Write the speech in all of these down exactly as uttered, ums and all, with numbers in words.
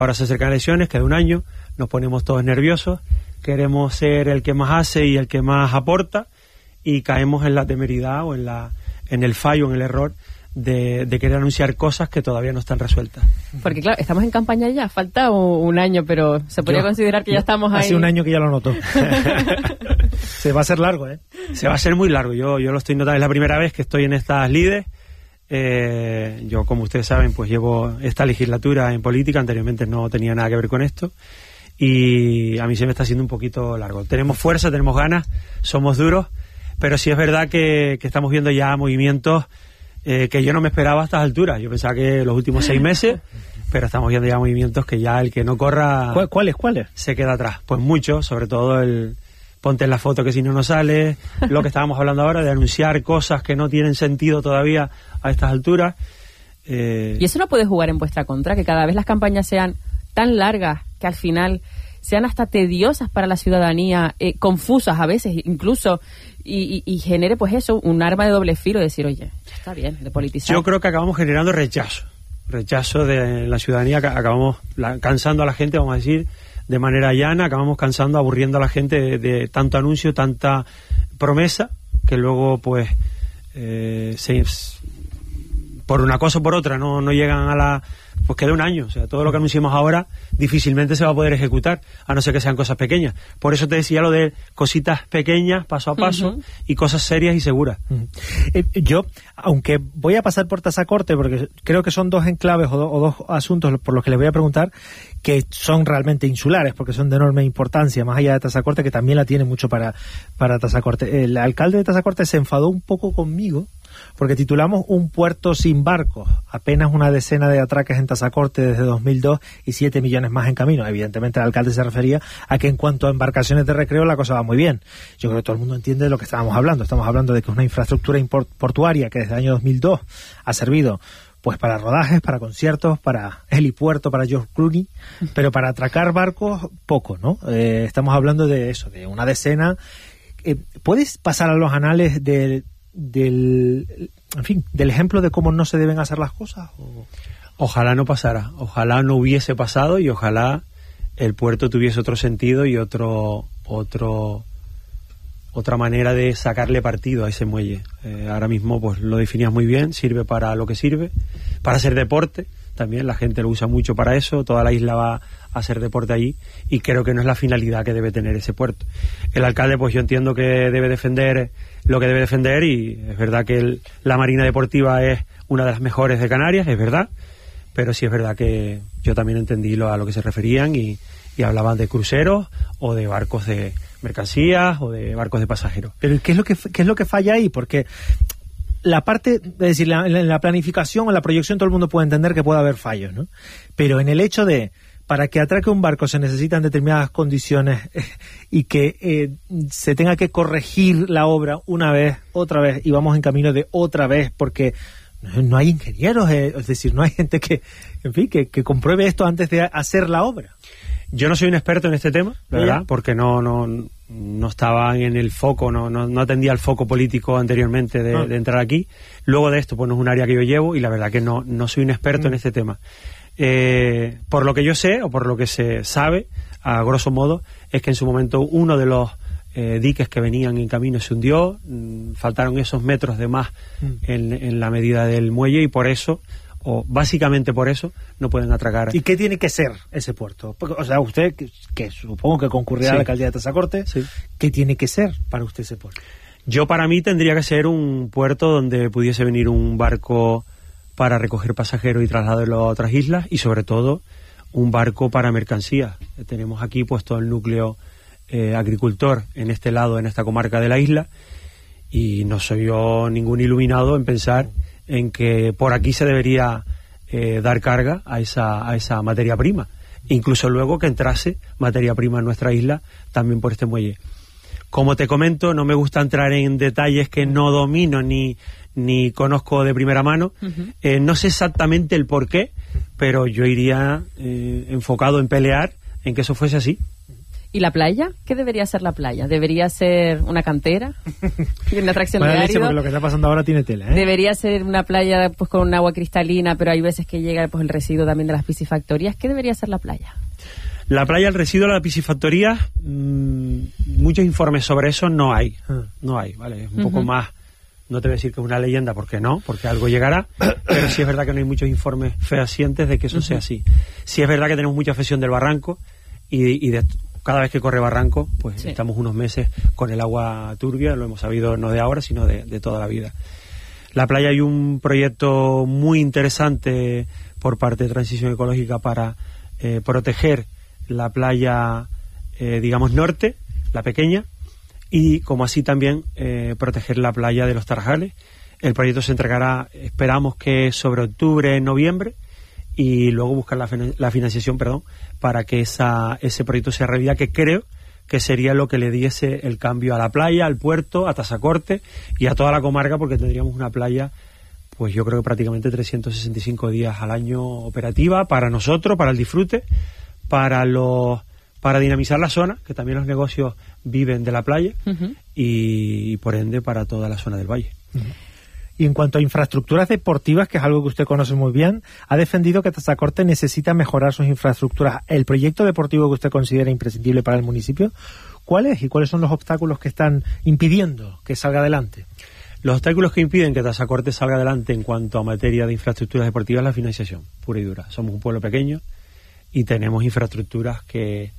Ahora se acercan elecciones, queda un año, nos ponemos todos nerviosos, queremos ser el que más hace y el que más aporta, y caemos en la temeridad o en la en el fallo, en el error de, de querer anunciar cosas que todavía no están resueltas. Porque claro, estamos en campaña ya, falta un año, pero se podría Yo, considerar que ya estamos ahí. Hace un año que ya lo noto. Se va a hacer largo, ¿eh? Se va a hacer muy largo, yo, yo lo estoy notando, es la primera vez que estoy en estas lides. Eh, yo, como ustedes saben, pues llevo esta legislatura en política, anteriormente no tenía nada que ver con esto, y a mí se me está haciendo un poquito largo. Tenemos fuerza, tenemos ganas, somos duros, pero sí es verdad que, que estamos viendo ya movimientos eh, que yo no me esperaba a estas alturas. Yo pensaba que los últimos seis meses, pero estamos viendo ya movimientos que ya el que no corra... ¿Cuáles, cuáles? Se queda atrás. Pues muchos, sobre todo el... Ponte en la foto que si no, no sale, lo que estábamos hablando ahora, de anunciar cosas que no tienen sentido todavía a estas alturas. Eh... Y eso no puede jugar en vuestra contra, que cada vez las campañas sean tan largas que al final sean hasta tediosas para la ciudadanía, eh, confusas a veces incluso, y, y, y genere pues eso, un arma de doble filo, de decir, oye, está bien, de politizar. Yo creo que acabamos generando rechazo, rechazo de la ciudadanía, acabamos la, cansando a la gente, vamos a decir, de manera llana, acabamos cansando, aburriendo a la gente de, de tanto anuncio, tanta promesa, que luego pues eh, se, por una cosa o por otra no, no llegan a la... Pues queda un año, o sea, todo lo que anunciemos ahora difícilmente se va a poder ejecutar, a no ser que sean cosas pequeñas. Por eso te decía lo de cositas pequeñas, paso a paso, uh-huh. y cosas serias y seguras. Uh-huh. Eh, yo, aunque voy a pasar por Tazacorte, porque creo que son dos enclaves o, do, o dos asuntos por los que les voy a preguntar, que son realmente insulares, porque son de enorme importancia, más allá de Tazacorte, que también la tiene mucho para, para Tazacorte. El alcalde de Tazacorte se enfadó un poco conmigo, porque titulamos Un puerto sin barcos, apenas una decena de atraques en Tazacorte desde dos mil dos y siete millones más en camino. Evidentemente el alcalde se refería a que en cuanto a embarcaciones de recreo la cosa va muy bien. Yo creo que todo el mundo entiende de lo que estábamos hablando. Estamos hablando de que es una infraestructura import- portuaria que desde el año dos mil dos ha servido pues para rodajes, para conciertos, para helipuerto, para George Clooney, pero para atracar barcos poco, ¿no? Eh, estamos hablando de eso, de una decena. Eh, ¿Puedes pasar a los anales de del en fin, del ejemplo de cómo no se deben hacer las cosas? ¿O? Ojalá no pasara, ojalá no hubiese pasado y ojalá el puerto tuviese otro sentido y otro otro otra manera de sacarle partido a ese muelle. Eh, ahora mismo pues lo definías muy bien, sirve para lo que sirve, para hacer deporte, también la gente lo usa mucho para eso, toda la isla va a hacer deporte allí y creo que no es la finalidad que debe tener ese puerto. El alcalde pues yo entiendo que debe defender lo que debe defender y es verdad que el, la marina deportiva es una de las mejores de Canarias, es verdad, pero sí es verdad que yo también entendí lo, a lo que se referían y, y hablaban de cruceros o de barcos de mercancías o de barcos de pasajeros. Pero ¿qué es lo que, qué es lo que falla ahí? Porque la parte, es decir, la, en la planificación o la proyección todo el mundo puede entender que puede haber fallos, ¿no? Pero en el hecho de, para que atraque un barco se necesitan determinadas condiciones eh, y que eh, se tenga que corregir la obra una vez, otra vez, y vamos en camino de otra vez, porque no hay ingenieros, eh, es decir, no hay gente que, en fin, que, que compruebe esto antes de hacer la obra. Yo no soy un experto en este tema, la verdad, porque no no no estaba en el foco, no no, no atendía al foco político anteriormente de, ah. de entrar aquí. Luego de esto, pues no es un área que yo llevo y la verdad que no no soy un experto mm. en este tema. Eh, por lo que yo sé, o por lo que se sabe, a grosso modo, es que en su momento uno de los eh, diques que venían en camino se hundió, mmm, faltaron esos metros de más mm. en, en la medida del muelle y por eso, o básicamente por eso, no pueden atracar. ¿Y qué tiene que ser ese puerto? Porque, o sea, usted, que, que supongo que concurrirá sí. a la alcaldía de Tazacorte, sí. ¿qué tiene que ser para usted ese puerto? Yo, para mí, tendría que ser un puerto donde pudiese venir un barco para recoger pasajeros y trasladarlos a otras islas y, sobre todo, un barco para mercancías. Tenemos aquí pues todo el núcleo eh, agricultor en este lado, en esta comarca de la isla, y no soy yo ningún iluminado en pensar en que por aquí se debería eh, dar carga a esa a esa materia prima, incluso luego que entrase materia prima en nuestra isla también por este muelle. Como te comento, no me gusta entrar en detalles que no domino ni ni conozco de primera mano. Uh-huh. Eh, no sé exactamente el porqué, pero yo iría eh, enfocado en pelear en que eso fuese así. ¿Y la playa? ¿Qué debería ser la playa? ¿Debería ser una cantera? ¿Una atracción de árido? Porque lo que está pasando ahora tiene tela, ¿eh? ¿Debería ser una playa pues con un agua cristalina, pero hay veces que llega pues el residuo también de las piscifactorías? ¿Qué debería ser la playa? La playa, el residuo de la piscifactoría, mmm, muchos informes sobre eso no hay. No hay, ¿vale? Es un uh-huh. poco más, no te voy a decir que es una leyenda, porque no, porque algo llegará, pero sí es verdad que no hay muchos informes fehacientes de que eso uh-huh. sea así. Sí es verdad que tenemos mucha afección del barranco y, y de cada vez que corre barranco, pues sí. estamos unos meses con el agua turbia, lo hemos sabido no de ahora, sino de, de toda la vida. La playa, hay un proyecto muy interesante por parte de Transición Ecológica para eh, proteger la playa, eh, digamos, norte, la pequeña, y como así también eh, proteger la playa de los Tarajales. El proyecto se entregará, esperamos que sobre octubre, noviembre, y luego buscar la, la financiación, perdón, para que esa, ese proyecto sea realidad, que creo que sería lo que le diese el cambio a la playa, al puerto, a Tazacorte y a toda la comarca, porque tendríamos una playa, pues yo creo que prácticamente trescientos sesenta y cinco días al año operativa para nosotros, para el disfrute, para los para dinamizar la zona, que también los negocios viven de la playa, uh-huh. y, y por ende para toda la zona del valle. Uh-huh. Y en cuanto a infraestructuras deportivas, que es algo que usted conoce muy bien, ha defendido que Tazacorte necesita mejorar sus infraestructuras. ¿El proyecto deportivo que usted considera imprescindible para el municipio, cuál es y cuáles son los obstáculos que están impidiendo que salga adelante? Los obstáculos que impiden que Tazacorte salga adelante en cuanto a materia de infraestructuras deportivas es la financiación, pura y dura. Somos un pueblo pequeño y tenemos infraestructuras que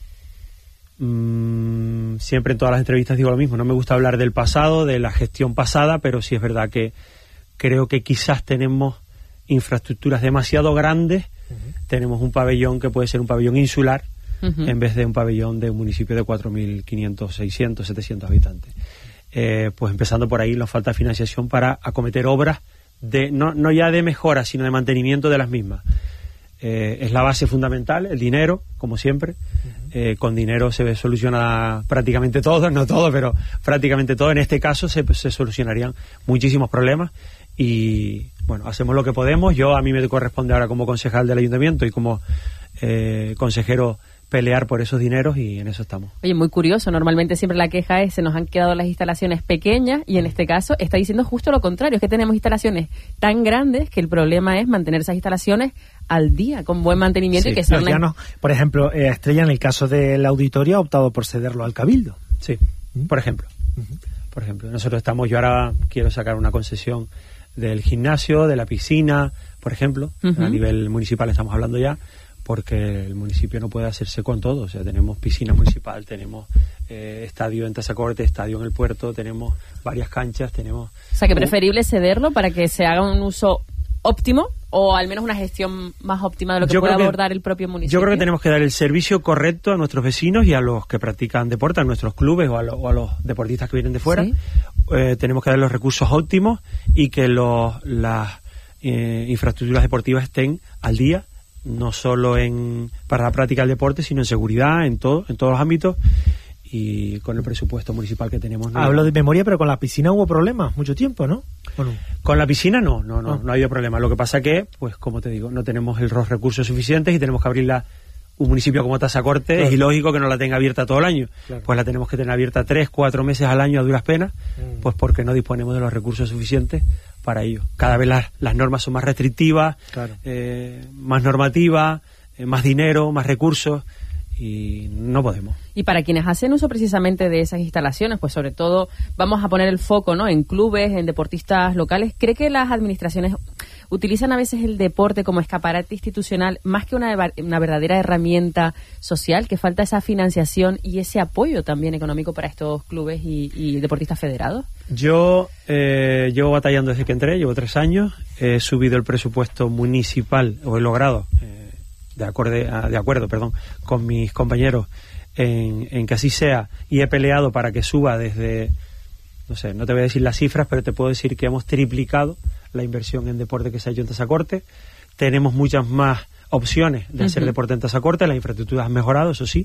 mmm, siempre en todas las entrevistas digo lo mismo, no me gusta hablar del pasado, de la gestión pasada, pero sí es verdad que creo que quizás tenemos infraestructuras demasiado grandes. Uh-huh. Tenemos un pabellón que puede ser un pabellón insular, uh-huh. en vez de un pabellón de un municipio de cuatro mil quinientos, seiscientos, setecientos habitantes. Eh, pues empezando por ahí, nos falta financiación para acometer obras de no, no ya de mejora, sino de mantenimiento de las mismas. Eh, es la base fundamental, el dinero, como siempre. Uh-huh. Eh, con dinero se soluciona prácticamente todo, no todo, pero prácticamente todo. En este caso se, se solucionarían muchísimos problemas y, bueno, hacemos lo que podemos. Yo, a mí me corresponde ahora como concejal del ayuntamiento y como eh, consejero pelear por esos dineros y en eso estamos. Oye, muy curioso, normalmente siempre la queja es se nos han quedado las instalaciones pequeñas y en este caso está diciendo justo lo contrario, es que tenemos instalaciones tan grandes que el problema es mantener esas instalaciones al día, con buen mantenimiento. Sí, y que sean... Llanos, por ejemplo, eh, Estrella, en el caso del auditorio, ha optado por cederlo al Cabildo. Sí, ¿Mm? por ejemplo. Uh-huh. Por ejemplo, nosotros estamos, yo ahora quiero sacar una concesión del gimnasio, de la piscina, por ejemplo, uh-huh. a nivel municipal estamos hablando ya, porque el municipio no puede hacerse con todo. O sea, tenemos piscina municipal, tenemos eh, estadio en Tazacorte, estadio en el puerto, tenemos varias canchas, tenemos... O sea, que preferible cederlo para que se haga un uso óptimo o al menos una gestión más óptima de lo que pueda abordar el propio municipio. Yo creo que tenemos que dar el servicio correcto a nuestros vecinos y a los que practican deporte, a nuestros clubes o a, lo, o a los deportistas que vienen de fuera. ¿Sí? Eh, tenemos que dar los recursos óptimos y que los, las eh, infraestructuras deportivas estén al día, no solo en para la práctica del deporte, sino en seguridad, en todo, en todos los ámbitos, y con el presupuesto municipal que tenemos. ¿No? Hablo de memoria, pero con la piscina hubo problemas mucho tiempo, ¿no? ¿O no? Con la piscina no, no, no, oh. no ha habido problema. Lo que pasa que, pues como te digo, no tenemos los recursos suficientes y tenemos que abrirla. Un municipio como Tazacorte, claro. Es ilógico que no la tenga abierta todo el año. Claro. Pues la tenemos que tener abierta tres, cuatro meses al año a duras penas, mm. pues porque no disponemos de los recursos suficientes para ello. Cada vez las, las normas son más restrictivas, claro. eh, más normativas, eh, más dinero, más recursos, y no podemos. Y para quienes hacen uso precisamente de esas instalaciones, pues sobre todo vamos a poner el foco, ¿no?, en clubes, en deportistas locales. ¿Cree que las administraciones utilizan a veces el deporte como escaparate institucional más que una, una verdadera herramienta social, que falta esa financiación y ese apoyo también económico para estos clubes y, y deportistas federados? Yo eh, llevo batallando desde que entré, llevo tres años, he subido el presupuesto municipal, o he logrado, eh, de, acorde, de acuerdo perdón, con mis compañeros en, en que así sea, y he peleado para que suba desde, no sé, no te voy a decir las cifras, pero te puedo decir que hemos triplicado la inversión en deporte que se ha hecho en Tazacorte. Tenemos muchas más opciones de hacer uh-huh. deporte en Tazacorte, las infraestructuras han mejorado, eso sí.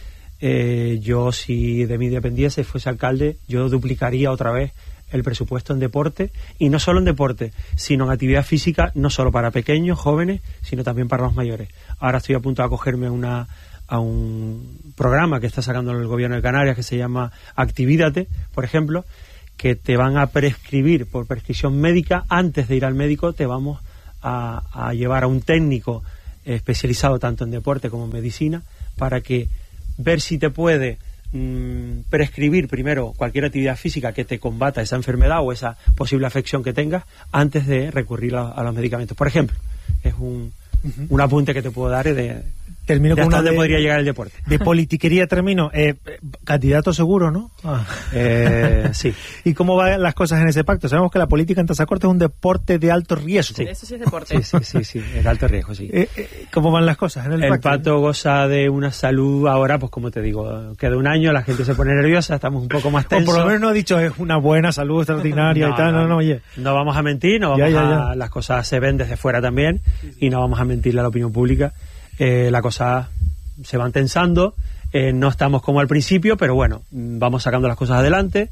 Eh, yo, si de mí dependiese, fuese alcalde, yo duplicaría otra vez el presupuesto en deporte, y no solo en deporte, sino en actividad física, no solo para pequeños, jóvenes, sino también para los mayores. Ahora estoy a punto de acogerme a una, a un programa que está sacando el gobierno de Canarias que se llama Activídate, por ejemplo, que te van a prescribir por prescripción médica. Antes de ir al médico te vamos a, a llevar a un técnico especializado tanto en deporte como en medicina para que ver si te puede mmm, prescribir primero cualquier actividad física que te combata esa enfermedad o esa posible afección que tengas antes de recurrir a, a los medicamentos. Por ejemplo, es un, uh-huh. un apunte que te puedo dar de... Termino con una de, de podría llegar el deporte. De politiquería termino. Eh, candidato seguro, ¿no? Ah. Eh, sí. ¿Y cómo van las cosas en ese pacto? Sabemos que la política en Tazacorte es un deporte de alto riesgo. Sí. Eso sí es deporte. Sí, sí, sí, sí, es de alto riesgo, sí. Eh, eh, ¿Cómo van las cosas en el, el pacto? El pacto goza de una salud ahora, pues como te digo, queda un año, la gente se pone nerviosa, estamos un poco más tensos. O por lo menos no ha dicho es una buena salud extraordinaria no, y tal, no, no, no, oye. No vamos a mentir, no vamos ya, ya, ya. a... Las cosas se ven desde fuera también y no vamos a mentirle a la opinión pública. Eh, la cosa... se van tensando, eh, no estamos como al principio, pero bueno, vamos sacando las cosas adelante.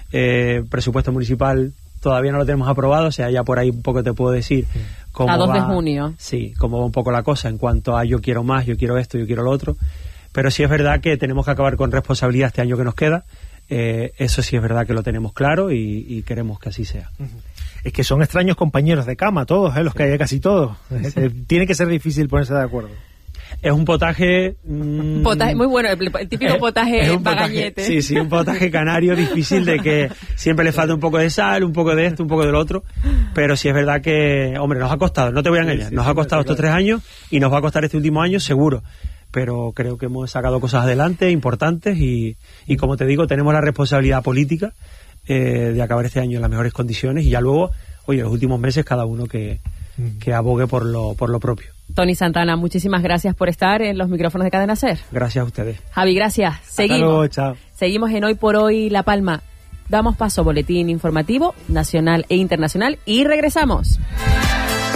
Eh, presupuesto municipal todavía no lo tenemos aprobado, o sea, ya por ahí un poco te puedo decir cómo a dos va, de junio. Sí, cómo va un poco la cosa en cuanto a yo quiero más, yo quiero esto, yo quiero lo otro. Pero sí es verdad que tenemos que acabar con responsabilidad este año que nos queda. Eh, eso sí es verdad que lo tenemos claro y, y queremos que así sea. Es que son extraños compañeros de cama todos, ¿eh? Los sí. que hay casi todos. Sí. Tiene que ser difícil ponerse de acuerdo. Es un potaje... Mmm, potaje muy bueno, el, el típico potaje bagañete. Sí, sí, un potaje canario difícil de que siempre le falta un poco de sal, un poco de esto, un poco del otro. Pero sí es verdad que, hombre, nos ha costado, no te voy a engañar, sí, sí, nos sí, ha costado sí, estos claro. tres años y nos va a costar este último año seguro. Pero creo que hemos sacado cosas adelante importantes y, y como te digo, tenemos la responsabilidad política eh, de acabar este año en las mejores condiciones y ya luego, oye, los últimos meses cada uno que, que abogue por lo, por lo propio. Tony Santana, muchísimas gracias por estar en los micrófonos de Cadena SER. Gracias a ustedes. Javi, gracias. Seguimos. Hasta luego, chao. Seguimos en Hoy por Hoy La Palma. Damos paso a boletín informativo nacional e internacional y regresamos.